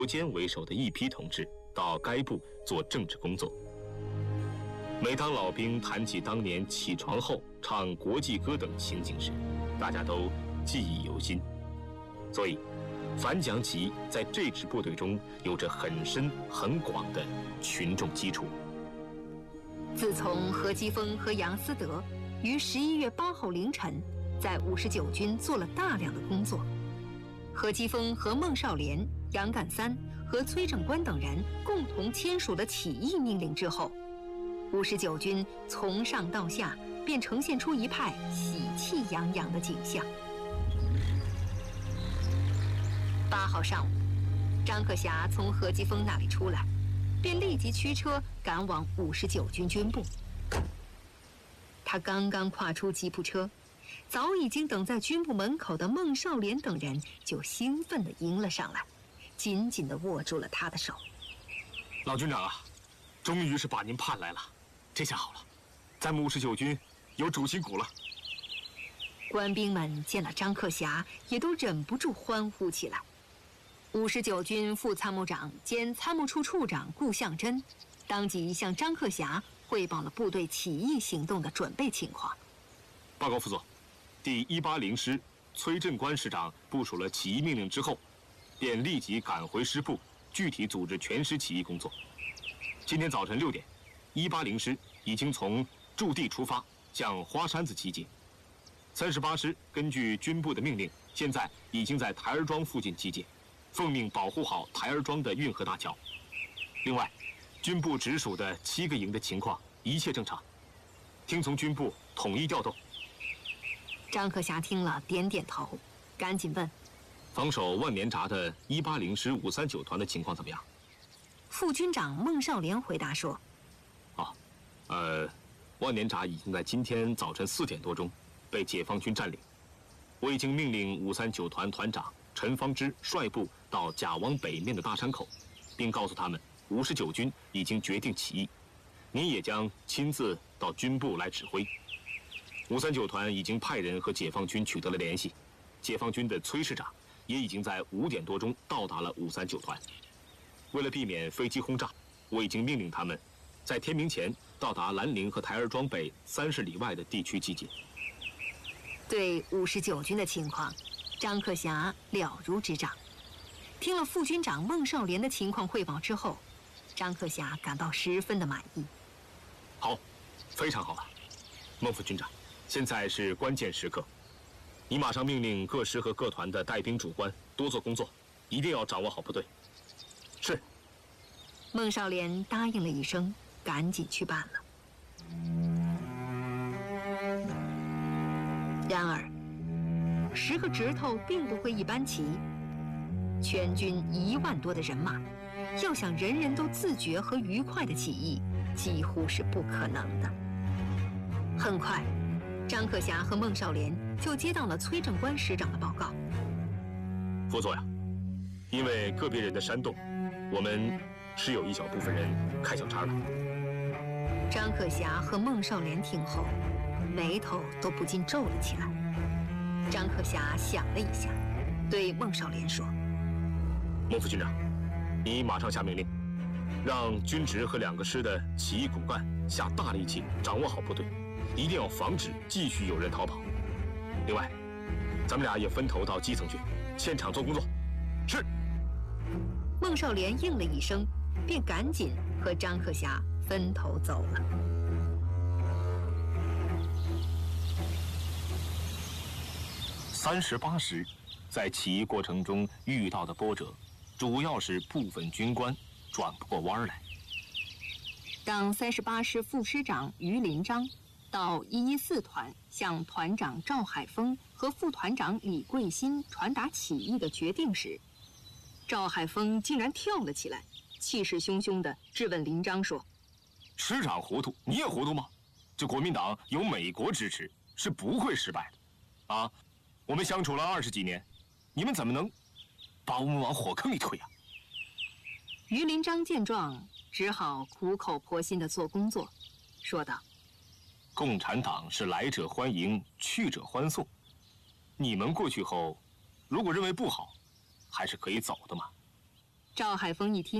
坚为首的一批同志到该部做政治工作。每当老兵谈起当年起床后唱国际歌等情景时，大家都记忆犹新。所以，反蒋起义在这支部队中有着很深很广的群众基础。 自从何基沣和杨思德于11月8号凌晨在59军做了大量的工作，何基沣和孟少莲、杨干三和崔正观等人共同签署了起义命令之后，59军从上到下便呈现出一派喜气洋洋的景象。8号上午，张克侠从何基沣那里出来，便立即驱车赶往59军军部。他刚刚跨出吉普车，早已经等在军部门口的孟少莲等人就兴奋地迎了上来，紧紧地握住了他的手。 老军长啊，终于是把您盼来了，这下好了，咱们59军有主心骨了。 官兵们见了张克侠，也都忍不住欢呼起来。59军副参谋长兼参谋处处长顾向真当即向张克侠汇报了部队起义行动的准备情况。 报告副座，第180师崔正观师长部署了起义命令之后，便立即赶回师部，具体组织全师起义工作。今天早晨6点，180师已经从驻地出发，向花山子集结。38师根据军部的命令，现在已经在台儿庄附近集结，奉命保护好台儿庄的运河大桥。另外，军部直属的7个营的情况一切正常，听从军部统一调动。 张克侠听了点点头，赶紧问： 防守万年闸的180师539团的情况怎么样？ 副军长孟少莲回答说： 万年闸已经在今天早晨4点多钟被解放军占领。我已经命令539团团长陈方之率部到甲汪北面的大山口，并告诉他们59军已经决定起义，您也将亲自到军部来指挥。539团已经派人和解放军取得了联系，解放军的崔师长也已经在5点多钟到达了539团。为了避免飞机轰炸，我已经命令他们在天明前到达兰陵和台儿庄北30里外的地区集结。 对59军的情况，张克侠了如指掌。听了副军长孟少莲的情况汇报之后，张克侠感到十分的满意。 好，非常好了，孟副军长，现在是关键时刻，你马上命令各师和各团的带兵主官多做工作，一定要掌握好部队。是。 孟少莲答应了一声，赶紧去办了。然而，10个指头并不会一般齐，全军1万多的人马，要想人人都自觉和愉快的起义，几乎是不可能的。很快，张克侠和孟少莲就接到了崔正观师长的报告。 副座呀，因为个别人的煽动，我们是有一小部分人开小差了。 张克侠和孟少莲听后，眉头都不禁皱了起来。张克侠想了一下，对孟少莲说： 孟副军长，你马上下命令，让军职和2个师的起义骨干下大力气掌握好部队，一定要防止继续有人逃跑。另外，咱们俩也分头到基层去，现场做工作。是。 孟少莲应了一声，便赶紧和张克侠分头走了。 38师在起义过程中遇到的波折，主要是部分军官转不过弯来。 当38师副师长于林章到114团向团长赵海峰和副团长李桂新传达起义的决定时，赵海峰竟然跳了起来，气势汹汹地质问林章说： 师长糊涂，你也糊涂吗？这国民党有美国支持，是不会失败的。啊，我们相处了20几年，你们怎么能把我们往火坑里推啊？ 于林章见状，只好苦口婆心地做工作，说道： 共产党是来者欢迎，去者欢送。你们过去后，如果认为不好，还是可以走的嘛。 赵海峰一听。